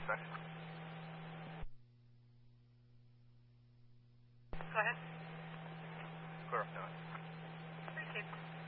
dispatch. Go ahead. Clear up now. Appreciate it.